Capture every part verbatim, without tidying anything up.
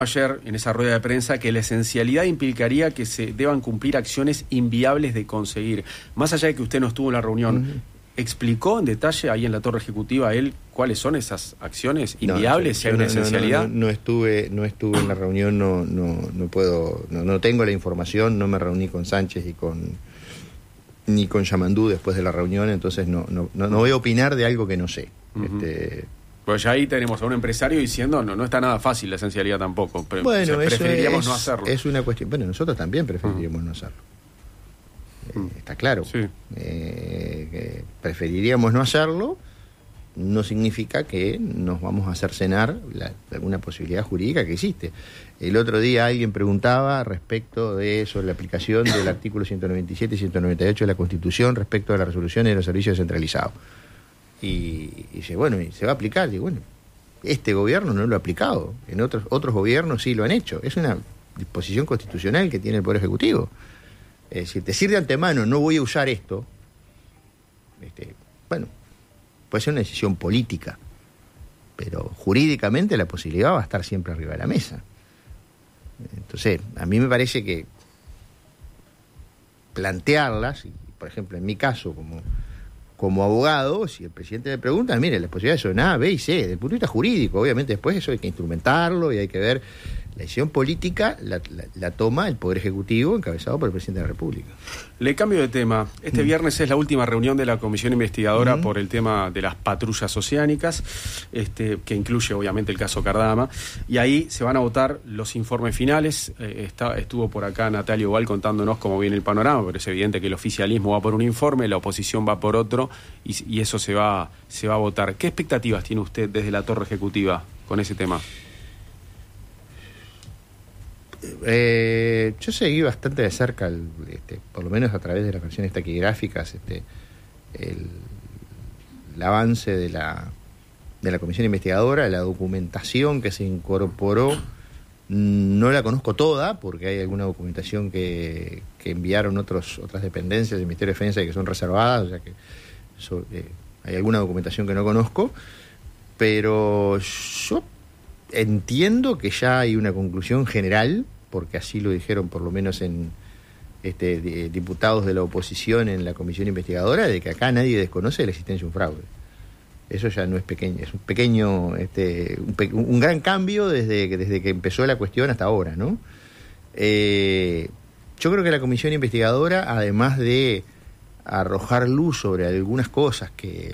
Ayer, en esa rueda de prensa, que la esencialidad implicaría que se deban cumplir acciones inviables de conseguir. Más allá de que usted no estuvo en la reunión, uh-huh. ¿explicó en detalle ahí en la torre ejecutiva él cuáles son esas acciones inviables, no, si hay una no, esencialidad? No, no, no, no estuve no estuve en la reunión, no no no puedo, no, no tengo la información, no me reuní con Sánchez y con ni con Yamandú después de la reunión, entonces no no no, no voy a opinar de algo que no sé. Uh-huh. Este, Pues ya ahí tenemos a un empresario diciendo no no está nada fácil la esencialidad tampoco. Pero, bueno, o sea, preferiríamos es, no hacerlo. Es una cuestión. Bueno, nosotros también preferiríamos uh-huh. no hacerlo. Uh-huh. Eh, está claro. Sí. Eh, que preferiríamos no hacerlo. No significa que nos vamos a cercenar la, alguna posibilidad jurídica que existe. El otro día alguien preguntaba respecto de eso, la aplicación del artículo ciento noventa y siete y ciento noventa y ocho de la Constitución respecto a las resoluciones de los servicios descentralizados. Y, y dice, bueno, ¿y se va a aplicar? Y bueno, este gobierno no lo ha aplicado, en otros otros gobiernos sí lo han hecho. Es una disposición constitucional que tiene el Poder Ejecutivo. Es decir, decir de antemano, no voy a usar esto, este, bueno, puede ser una decisión política, pero jurídicamente la posibilidad va a estar siempre arriba de la mesa. Entonces, a mí me parece que plantearlas, y, por ejemplo, en mi caso, como... como abogado, si el presidente me pregunta, mire, las posibilidades son A, B y C, desde el punto de vista jurídico, obviamente después eso hay que instrumentarlo y hay que ver, la decisión política la, la, la toma el Poder Ejecutivo encabezado por el presidente de la República. Le cambio de tema, este mm. viernes es la última reunión de la Comisión Investigadora mm. por el tema de las patrullas oceánicas, este, que incluye obviamente el caso Cardama, y ahí se van a votar los informes finales. eh, está, estuvo por acá Natalia Oval contándonos cómo viene el panorama, pero es evidente que el oficialismo va por un informe, la oposición va por otro, y, y eso se va, se va a votar. ¿Qué expectativas tiene usted desde la torre ejecutiva con ese tema? Eh, yo seguí bastante de cerca, el, este, por lo menos a través de las versiones taquigráficas, este, el, el avance de la, de la comisión investigadora, la documentación que se incorporó. No la conozco toda, porque hay alguna documentación que, que enviaron otros, otras dependencias del Ministerio de Defensa y que son reservadas, o sea que eso, eh, hay alguna documentación que no conozco, pero yo entiendo que ya hay una conclusión general, porque así lo dijeron por lo menos en este, de, diputados de la oposición en la comisión investigadora, de que acá nadie desconoce la existencia de un fraude. Eso ya no es pequeño, es un pequeño, este, un, pe- un gran cambio desde que, desde que empezó la cuestión hasta ahora, ¿no? Eh, yo creo que la comisión investigadora, además de arrojar luz sobre algunas cosas que,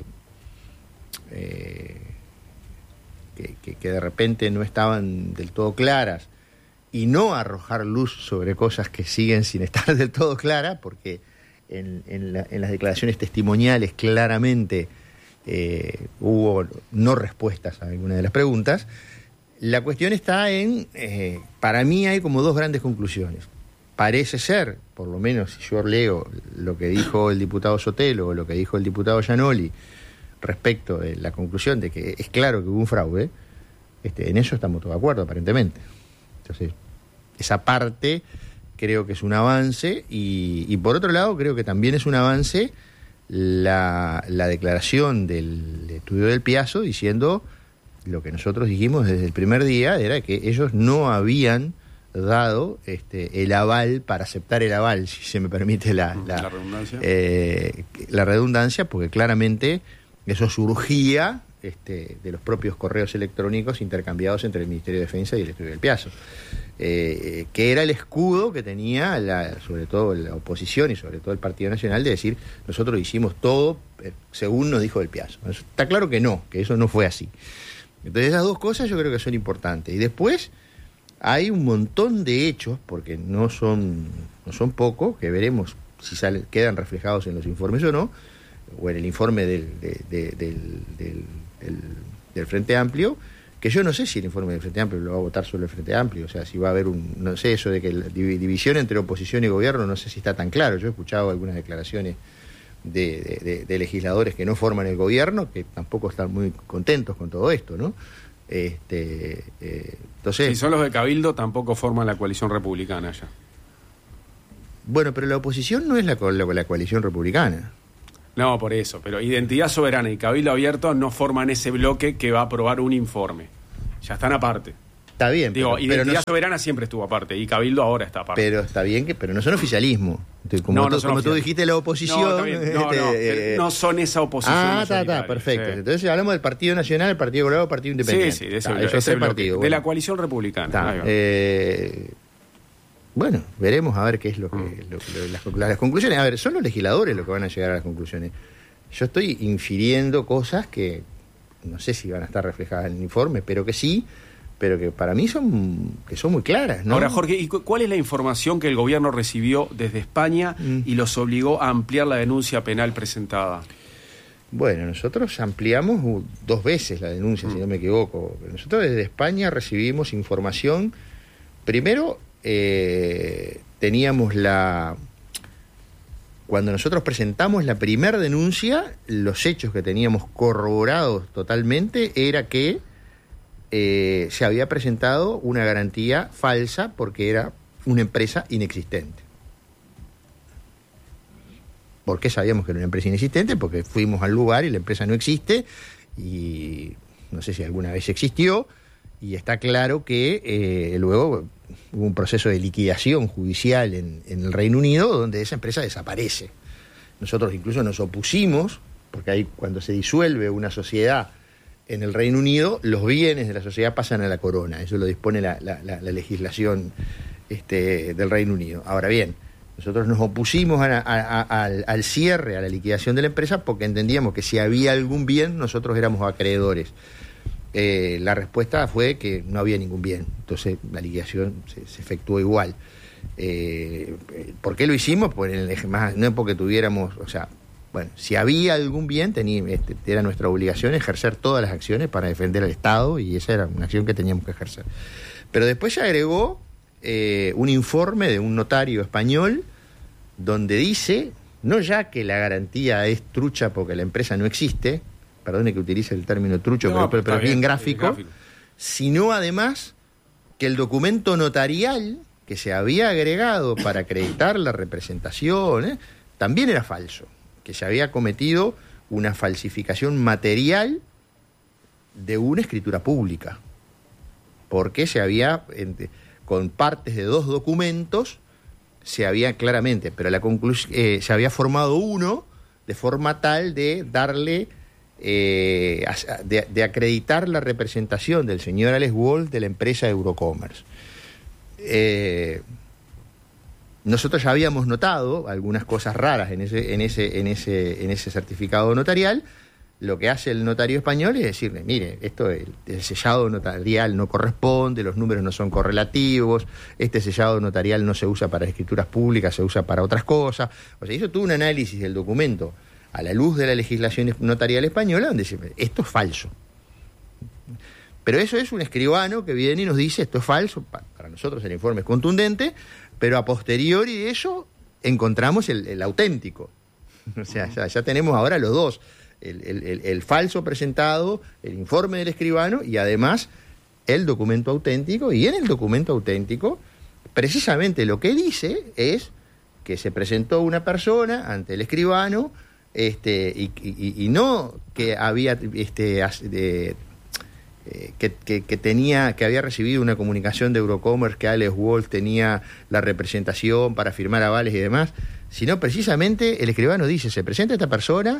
eh, que, que, que de repente no estaban del todo claras, y no arrojar luz sobre cosas que siguen sin estar del todo claras, porque en, en, la, en las declaraciones testimoniales claramente Eh, hubo no respuestas a alguna de las preguntas. La cuestión está en, eh, para mí hay como dos grandes conclusiones. Parece ser, por lo menos si yo leo lo que dijo el diputado Sotelo o lo que dijo el diputado Gianoli respecto de la conclusión de que es claro que hubo un fraude, este, en eso estamos todos de acuerdo aparentemente. Entonces, esa parte creo que es un avance y, y por otro lado creo que también es un avance La, la declaración del estudio del Piazzo diciendo lo que nosotros dijimos desde el primer día, era que ellos no habían dado este, el aval para aceptar el aval, si se me permite la, la, la redundancia, eh, la redundancia, porque claramente eso surgía este, de los propios correos electrónicos intercambiados entre el Ministerio de Defensa y el estudio del Piazzo. Eh, que era el escudo que tenía la, sobre todo la oposición y sobre todo el Partido Nacional de decir, nosotros hicimos todo eh, según nos dijo el Piazzo. Está claro que no, que eso no fue así. Entonces esas dos cosas yo creo que son importantes. Y después hay un montón de hechos, porque no son, no son pocos, que veremos si sale, quedan reflejados en los informes o no, o en el informe del, de, de, del, del, del, del Frente Amplio, que yo no sé si el informe del Frente Amplio lo va a votar solo el Frente Amplio, o sea, si va a haber un, no sé, eso de que la división entre oposición y gobierno, no sé si está tan claro. Yo he escuchado algunas declaraciones de, de, de, de legisladores que no forman el gobierno, que tampoco están muy contentos con todo esto, ¿no? Este, eh, entonces, si son los de Cabildo, tampoco forman la coalición republicana ya. Bueno, pero la oposición no es la, la, la coalición republicana. No, por eso, pero Identidad Soberana y Cabildo Abierto no forman ese bloque que va a aprobar un informe. Ya están aparte. Está bien. Digo, pero, Identidad pero no, Soberana siempre estuvo aparte y Cabildo ahora está aparte. Pero está bien, que pero no son oficialismo. Entonces, como no, no tú, son como tú dijiste, la oposición... No, está bien. no, este, no, eh, no son esa oposición. Ah, está, está, perfecto. Sí. Entonces hablamos del Partido Nacional, el Partido Colorado, el Partido Independiente. Sí, sí, de ese, está, ese esos tres bloque, partidos. De Bueno. la coalición republicana. Está, eh, bueno, veremos a ver qué es lo que, mm. lo, lo, las, las conclusiones. A ver, son los legisladores los que van a llegar a las conclusiones. Yo estoy infiriendo cosas que no sé si van a estar reflejadas en el informe, pero que sí, pero que para mí son que son muy claras, ¿no? Ahora, Jorge, ¿y cuál es la información que el gobierno recibió desde España mm. y los obligó a ampliar la denuncia penal presentada? Bueno, nosotros ampliamos dos veces la denuncia, mm. si no me equivoco. Nosotros desde España recibimos información. Primero, eh, teníamos la... Cuando nosotros presentamos la primera denuncia, los hechos que teníamos corroborados totalmente era que eh, se había presentado una garantía falsa porque era una empresa inexistente. ¿Por qué sabíamos que era una empresa inexistente? Porque fuimos al lugar y la empresa no existe y no sé si alguna vez existió, y está claro que eh, luego hubo un proceso de liquidación judicial en, en el Reino Unido donde esa empresa desaparece. Nosotros incluso nos opusimos, porque ahí cuando se disuelve una sociedad en el Reino Unido, los bienes de la sociedad pasan a la corona. Eso lo dispone la, la, la, la legislación este, del Reino Unido. Ahora bien, nosotros nos opusimos a, a, a, al, al cierre, a la liquidación de la empresa, porque entendíamos que si había algún bien, nosotros éramos acreedores. Eh, la respuesta fue que no había ningún bien, entonces la liquidación se, se efectuó igual. Eh, ¿Por qué lo hicimos? Pues en el, más, no es porque tuviéramos, o sea, bueno, si había algún bien, tenía, este, era nuestra obligación ejercer todas las acciones para defender al Estado, y esa era una acción que teníamos que ejercer. Pero después se agregó eh, un informe de un notario español donde dice, no ya que la garantía es trucha porque la empresa no existe, perdone que utilice el término trucho, no, pero, pero es bien, bien gráfico, gráfico, sino además que el documento notarial que se había agregado para acreditar la representación ¿eh? también era falso, que se había cometido una falsificación material de una escritura pública, porque se había, con partes de dos documentos, se había claramente, pero la conclusión, eh, se había formado uno de forma tal de darle... Eh, de, de acreditar la representación del señor Alex Wolf de la empresa Eurocommerce. Eh, nosotros ya habíamos notado algunas cosas raras en ese, en ese, en ese, en ese certificado notarial. Lo que hace el notario español es decirle, mire, esto el, el sellado notarial no corresponde, los números no son correlativos, este sellado notarial no se usa para escrituras públicas, se usa para otras cosas. O sea, hizo todo un análisis del documento a la luz de la legislación notarial española, donde dice, esto es falso. Pero eso es un escribano que viene y nos dice, esto es falso, para nosotros el informe es contundente, pero a posteriori de eso encontramos el, el auténtico. O sea, ya, ya tenemos ahora los dos, el, el, el, el falso presentado, el informe del escribano y además el documento auténtico, y en el documento auténtico, precisamente lo que dice es que se presentó una persona ante el escribano, Este, y, y, y no que había este, de, eh, que, que, que tenía que había recibido una comunicación de Eurocommerce que Alex Wolf tenía la representación para firmar avales y demás, sino precisamente el escribano dice, se presenta esta persona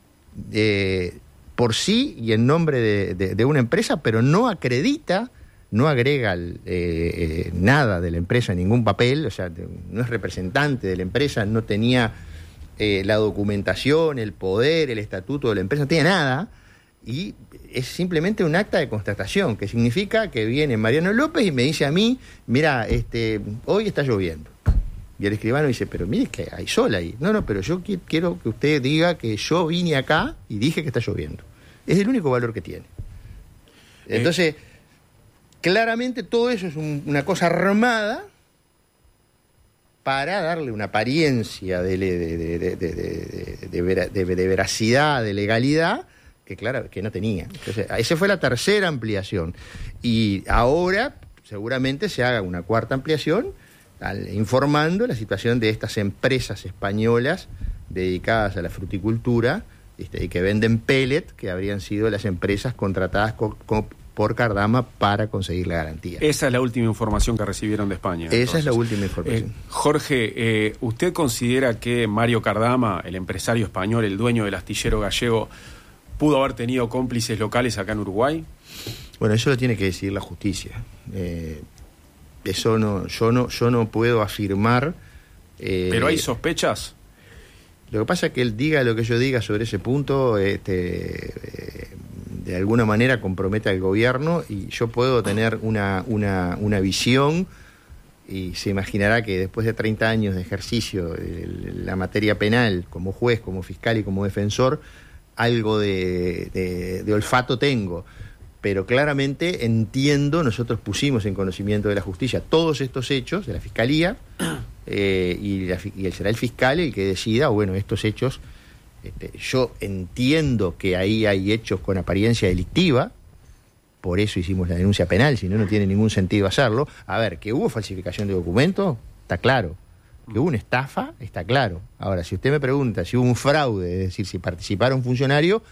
eh, por sí y en nombre de, de, de una empresa, pero no acredita, no agrega eh, eh, nada de la empresa, ningún papel, o sea, no es representante de la empresa, no tenía Eh, la documentación, el poder, el estatuto de la empresa, no tiene nada, y es simplemente un acta de constatación, que significa que viene Mariano López y me dice a mí, mira, este, hoy está lloviendo. Y el escribano dice, pero mire que hay sol ahí. No, no, pero yo qu- quiero que usted diga que yo vine acá y dije que está lloviendo. Es el único valor que tiene. Entonces, eh. claramente todo eso es un, una cosa armada para darle una apariencia de, de, de, de, de, de, de, vera, de, de veracidad, de legalidad, que claro, que no tenía. Entonces, esa fue la tercera ampliación. Y ahora seguramente se haga una cuarta ampliación al, informando la situación de estas empresas españolas dedicadas a la fruticultura este, y que venden pellet, que habrían sido las empresas contratadas co, co, por Cardama para conseguir la garantía. Esa es la última información que recibieron de España. Esa entonces. es la última información. Eh, Jorge, eh, ¿usted considera que Mario Cardama, el empresario español, el dueño del astillero gallego, pudo haber tenido cómplices locales acá en Uruguay? Bueno, eso lo tiene que decidir la justicia. Eh, eso no, yo no, yo no puedo afirmar. Eh, ¿Pero hay sospechas? Lo que pasa es que él diga lo que yo diga sobre ese punto, este, eh, de alguna manera compromete al gobierno, y yo puedo tener una, una, una visión, y se imaginará que después de treinta años de ejercicio de la materia penal, como juez, como fiscal y como defensor, algo de, de, de olfato tengo. Pero claramente entiendo, nosotros pusimos en conocimiento de la justicia todos estos hechos, de la Fiscalía, eh, y, la, y será el fiscal el que decida, bueno, estos hechos, este, yo entiendo que ahí hay hechos con apariencia delictiva, por eso hicimos la denuncia penal, si no, no tiene ningún sentido hacerlo. A ver, que hubo falsificación de documentos, está claro. Que hubo una estafa, está claro. Ahora, si usted me pregunta si hubo un fraude, es decir, si participaron funcionarios,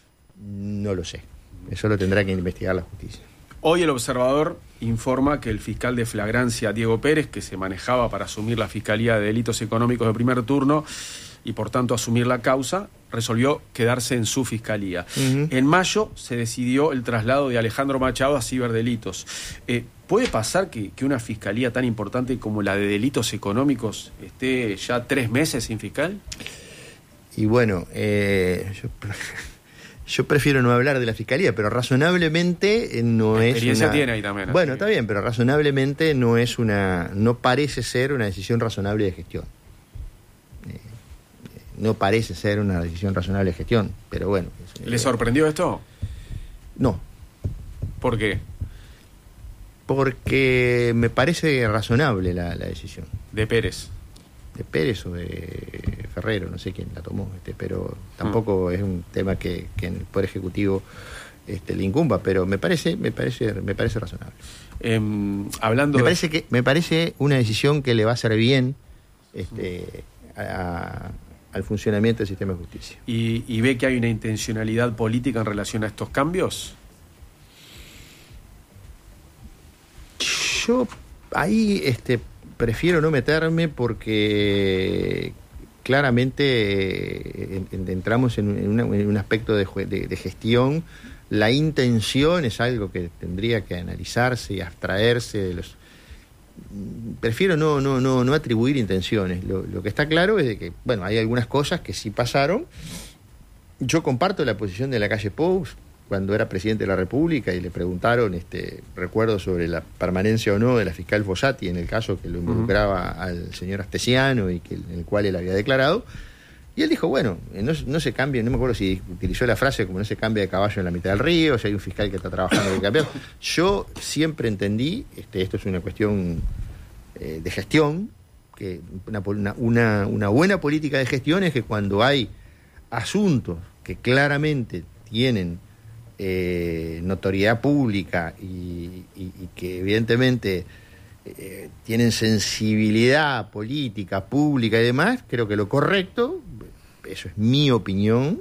no lo sé. Eso lo tendrá que investigar la justicia. Hoy el Observador informa que el fiscal de flagrancia, Diego Pérez, que se manejaba para asumir la Fiscalía de Delitos Económicos de primer turno y por tanto asumir la causa, resolvió quedarse en su fiscalía. Uh-huh. En mayo se decidió el traslado de Alejandro Machado a Ciberdelitos. Eh, ¿Puede pasar que, que una fiscalía tan importante como la de Delitos Económicos esté ya tres meses sin fiscal? Y bueno, eh, yo... Yo prefiero no hablar de la Fiscalía, pero razonablemente no es experiencia una... tiene ahí también. Bueno, está bien, pero razonablemente no es una... No parece ser una decisión razonable de gestión. Eh, no parece ser una decisión razonable de gestión, pero bueno. ¿Le eh, sorprendió esto? No. ¿Por qué? Porque me parece razonable la, la decisión. ¿De Pérez? De Pérez o de Ferrero, no sé quién la tomó, este, pero tampoco mm. es un tema que, que en el Poder Ejecutivo este, le incumba, pero me parece, me parece, me parece razonable. Eh, hablando me de... parece que me parece una decisión que le va a hacer bien este, a, a, al funcionamiento del sistema de justicia. ¿Y, y ve que hay una intencionalidad política en relación a estos cambios? Yo ahí este prefiero no meterme porque claramente eh, entramos en, en, una, en un aspecto de, de, de gestión. La intención es algo que tendría que analizarse y abstraerse de los... Prefiero no, no, no, no atribuir intenciones. Lo, lo que está claro es de que, bueno, hay algunas cosas que sí pasaron. Yo comparto la posición de Lacalle Pou cuando era presidente de la República y le preguntaron, este, recuerdo sobre la permanencia o no de la fiscal Fossati en el caso que lo involucraba uh-huh. al señor Astesiano y que, en el cual él había declarado, y él dijo, bueno, no, no se cambie, no me acuerdo si utilizó la frase como no se cambia de caballo en la mitad del río, si hay un fiscal que está trabajando que cambiar. Yo siempre entendí, este, esto es una cuestión eh, de gestión, que una, una, una buena política de gestión es que cuando hay asuntos que claramente tienen Eh, notoriedad pública y, y, y que evidentemente eh, tienen sensibilidad política, pública y demás, creo que lo correcto, eso es mi opinión,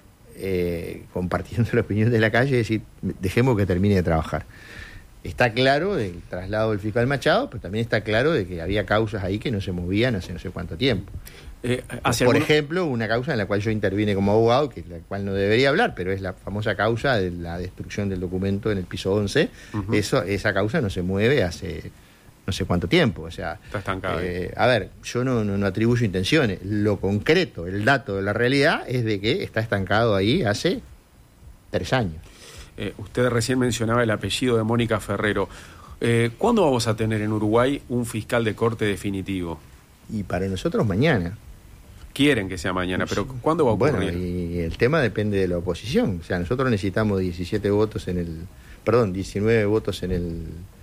eh, compartiendo la opinión de Lacalle, es decir, dejemos que termine de trabajar. Está claro del traslado del fiscal Machado, pero también está claro de que había causas ahí que no se movían hace no sé cuánto tiempo. Eh, Por alguno... ejemplo, una causa en la cual yo intervine como abogado, que la cual no debería hablar, pero es la famosa causa de la destrucción del documento en el piso once. Uh-huh. Eso, esa causa no se mueve hace no sé cuánto tiempo. O sea, está estancado. Eh, a ver, yo no, no, no atribuyo intenciones. Lo concreto, el dato de la realidad es de que está estancado ahí hace tres años. Eh, usted recién mencionaba el apellido de Mónica Ferrero. Eh, ¿Cuándo vamos a tener en Uruguay un fiscal de corte definitivo? Y para nosotros mañana. Quieren que sea mañana, pero ¿cuándo va a ocurrir? Bueno, y el tema depende de la oposición. O sea, nosotros necesitamos diecisiete votos en el... Perdón, diecinueve votos en el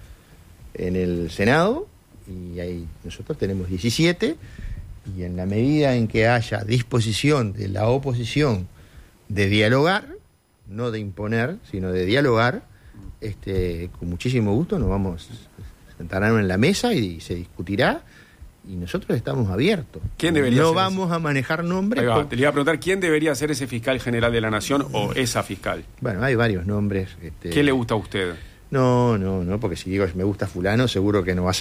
en el Senado, y ahí nosotros tenemos diecisiete, y en la medida en que haya disposición de la oposición de dialogar, no de imponer, sino de dialogar, este, con muchísimo gusto nos vamos, sentarán en la mesa y se discutirá, y nosotros estamos abiertos. ¿Quién debería no ser vamos ese? a manejar nombres. Ahí va, por... Te le iba a preguntar, ¿quién debería ser ese fiscal general de la Nación o esa fiscal? Bueno, hay varios nombres. Este... ¿Qué le gusta a usted? No, no, no, porque si digo me gusta fulano, seguro que no va a ser